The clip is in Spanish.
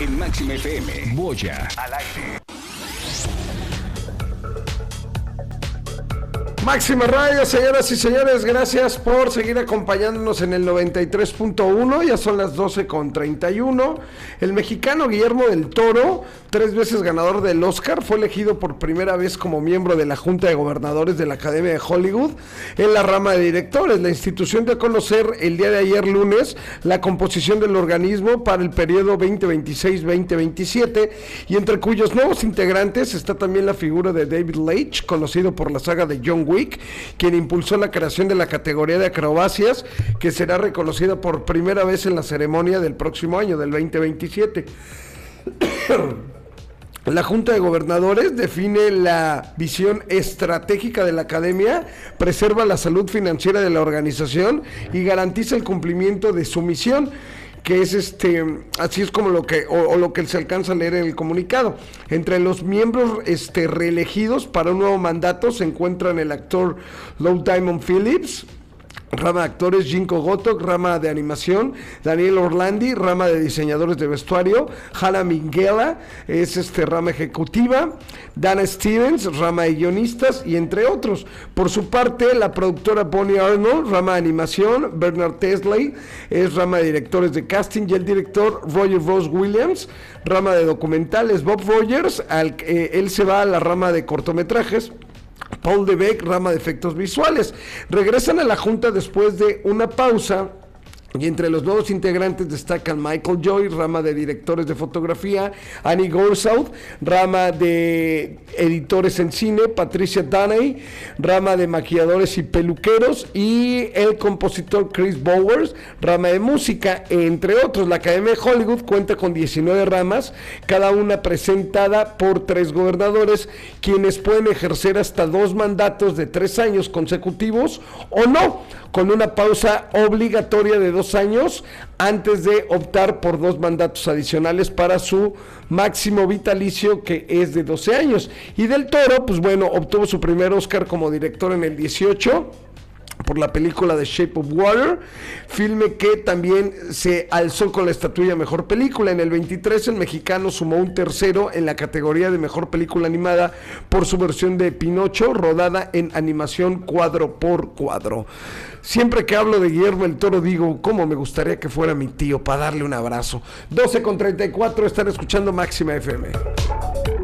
En Máxima FM, Boya al aire. Máxima Radio, señoras y señores, gracias por seguir acompañándonos en el 93.1, ya son las 12:31. El mexicano Guillermo del Toro, 3 veces ganador del Oscar, fue elegido por primera vez como miembro de la Junta de Gobernadores de la Academia de Hollywood en la rama de directores. La institución dio a conocer el día de ayer lunes la composición del organismo para el periodo 2026-2027, y entre cuyos nuevos integrantes está también la figura de David Leitch, conocido por la saga de John Wick, quien impulsó la creación de la categoría de acrobacias, que será reconocida por primera vez en la ceremonia del próximo año, del 2027. La Junta de Gobernadores define la visión estratégica de la Academia, preserva la salud financiera de la organización y garantiza el cumplimiento de su misión, que es así es como lo que se alcanza a leer en el comunicado. Entre los miembros reelegidos para un nuevo mandato se encuentran el actor Lou Diamond Phillips, rama de actores Jinko Gotok, rama de animación Daniel Orlandi, rama de diseñadores de vestuario Hannah Minghella, es rama ejecutiva, Dana Stevens, rama de guionistas, y entre otros. Por su parte, la productora Bonnie Arnold, rama de animación, Bernard Tesley, es rama de directores de casting, y el director Roger Rose Williams, rama de documentales. Bob Rogers, él se va a la rama de cortometrajes. Paul Debeck, rama de efectos visuales. Regresan a la Junta después de una pausa, y entre los nuevos integrantes destacan Michael Joy, rama de directores de fotografía, Annie Gorsouth, rama de editores en cine, Patricia Daney, rama de maquilladores y peluqueros, y el compositor Chris Bowers, rama de música, entre otros. La Academia de Hollywood cuenta con 19 ramas, cada una presentada por 3 gobernadores, quienes pueden ejercer hasta 2 mandatos de 3 años consecutivos o no, con una pausa obligatoria de 2 años antes de optar por 2 mandatos adicionales para su máximo vitalicio, que es de 12 años. Y del Toro, pues bueno, obtuvo su primer Oscar como director en el 18 por la película The Shape of Water, filme que también se alzó con la estatuilla Mejor Película. En el 23 el mexicano sumó un tercero en la categoría de Mejor Película Animada por su versión de Pinocho, rodada en animación cuadro por cuadro. Siempre que hablo de Guillermo del Toro digo, cómo me gustaría que fuera mi tío para darle un abrazo. 12:34, están escuchando Máxima FM.